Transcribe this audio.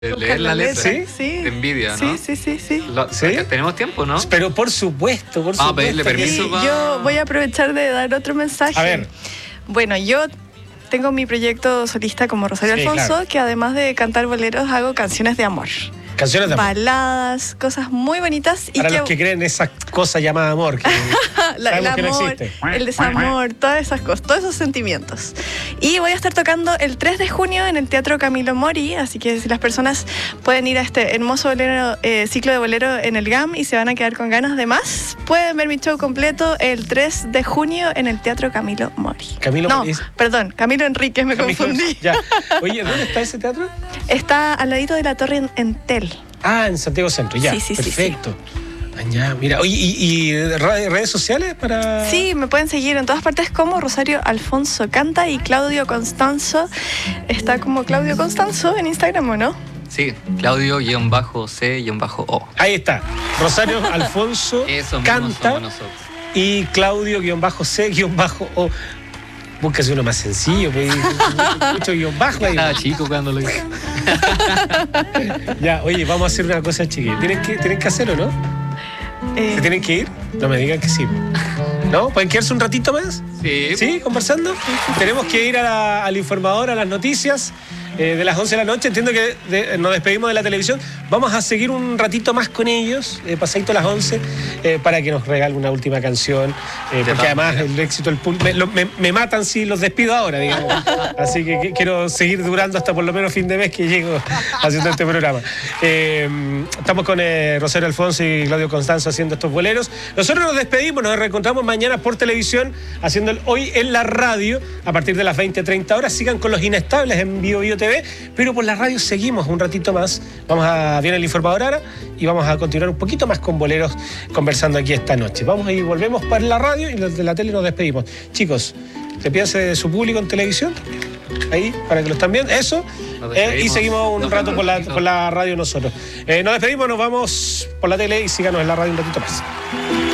leer la letra. ¿Sí? De envidia, ¿no? Sí. ¿Sí? Tenemos tiempo, ¿no? Pero por supuesto, por supuesto. pedirle permiso. Sí, yo voy a aprovechar de dar otro mensaje. A ver. Bueno, yo tengo mi proyecto solista como Rosario Sí, Alfonso, claro. que además de cantar boleros hago canciones de amor. Canciones de amor. Baladas, cosas muy bonitas. Para los que creen esa cosa llamada amor. Que el sabemos que no amor, existe. el desamor, todas esas cosas, todos esos sentimientos. Y voy a estar tocando el 3 de junio en el Teatro Camilo Mori, así que si las personas pueden ir a este hermoso bolero, ciclo de bolero en el GAM y se van a quedar con ganas de más, pueden ver mi show completo el 3 de junio en el Teatro Camilo Mori. Perdón, Camilo Enríquez, me confundí. Ya. Oye, ¿dónde está ese teatro? Está al ladito de la torre en Entel. Ah, en Santiago Centro, ya. Sí. Perfecto. Ya, mira, oye, ¿y redes sociales para...? Sí, me pueden seguir en todas partes como Rosario Alfonso Canta y Claudio Constanzo. Está como Claudio Constanzo en Instagram, ¿o no? Sí, Claudio-C-O. Ahí está, Rosario Alfonso Eso mismo Canta somos nosotros. y Claudio-C-O. Búscase uno más sencillo, pues, mucho guión bajo ahí. Estaba chico cuando lo hice. Ya, oye, vamos a hacer una cosa, chiquillos. ¿Tienen que hacerlo, no? ¿Se tienen que ir? No me digan que sí. ¿No? ¿Pueden quedarse un ratito más? Sí. ¿Sí? ¿Conversando? Tenemos que ir al informador, a las noticias de las 11 de la noche. Entiendo que nos despedimos de la televisión. Vamos a seguir un ratito más con ellos, pasadito a las 11, para que nos regalen una última canción. Porque además el éxito del público... Me matan si los despido ahora, digamos. Así que quiero seguir durando hasta por lo menos fin de mes que llego haciendo este programa. Estamos con Rosario Alfonso y Claudio Constanzo haciendo estos boleros. Nosotros nos despedimos, nos reencontramos mañana por televisión, haciendo hoy en la radio, a partir de las 20:30 horas. Sigan con Los Inestables en Bio TV, pero por la radio seguimos un ratito más. Viene el informador ahora y vamos a continuar un poquito más con boleros conversando aquí esta noche. Vamos y volvemos para la radio y los de la tele nos despedimos. Chicos, despídanse de su público en televisión, ahí, para que lo están viendo. Eso. Y seguimos un rato por la radio nosotros. Nos despedimos, nos vamos por la tele y síganos en la radio un ratito más.